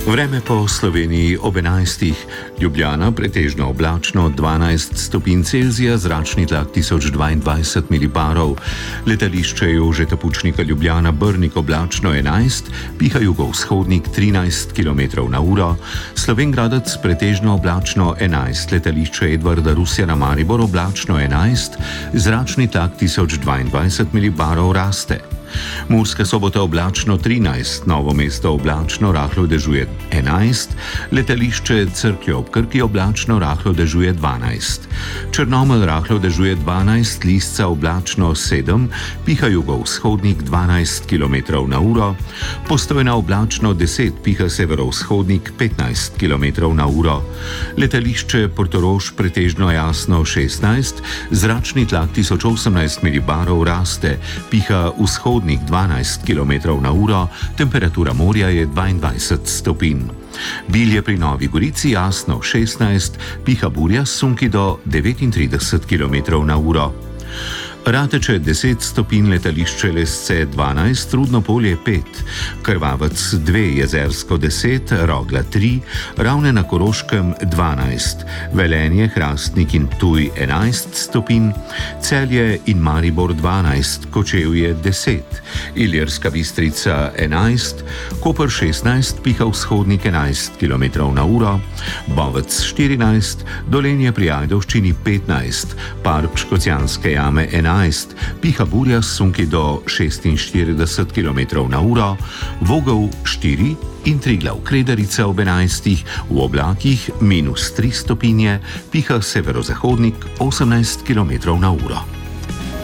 Vreme po Sloveniji ob 11. Ljubljana pretežno oblačno 12 stopinj Celzija, zračni tlak 1022 milibarov. Letališče Jožeta Pučnika Ljubljana Brnik oblačno 11, piha jugovzhodnik 13 km/h. Slovenj Gradec pretežno oblačno 11, letališče Edvarda Rusjana Maribor oblačno 11, zračni tlak 1022 milibarov raste. Murska Sobota oblačno 13, Novo mesto oblačno, rahlo dežuje 11, letališče Cerklje ob Krki oblačno, rahlo dežuje 12. Črnomelj rahlo dežuje 12, Lisca oblačno 7, piha jugovzhodnik 12 km/h, Postojna oblačno 10, piha severovzhodnik 15 km/h. Letališče Portorož pretežno jasno 16, zračni tlak 1018 milibarov raste, piha vzhodnik 12 km/h, temperatura morja je 22 stopinj. Bilje pri Novi Gorici jasno 16, piha burja s sunki do 39 km/h. Rateče 10 stopinj, letališče Lesce 12, Rudno Polje 5, Krvavec 2, Jezersko 10, Rogla 3, Ravne na Koroškem 12, Velenje, Hrastnik in Ptuj 11 stopinj, Celje in Maribor 12, Kočevje 10, Ilirska Bistrica 11, Koper 16, piha vzhodnik 11 km/h, Bovec 14, Dolenje pri Ajdovščini 15, Park Škocjanske jame 11, piha burja s sunki do 46 km/h, Vogel 4 in Triglav Kredarica ob 11, v oblakih -3 stopinje, piha severozahodnik 18 km/h.